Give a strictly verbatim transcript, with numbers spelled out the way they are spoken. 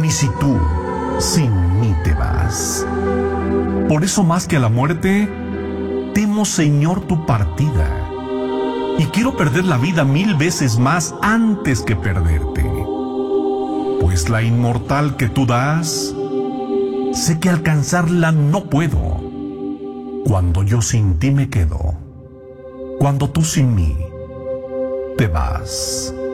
ni si tú sin mí te vas. Por eso más que a la muerte, temo, Señor, tu partida. Y quiero perder la vida mil veces más antes que perderte. Pues la inmortal que tú das, sé que alcanzarla no puedo. Cuando yo sin ti me quedo, cuando tú sin mí te vas.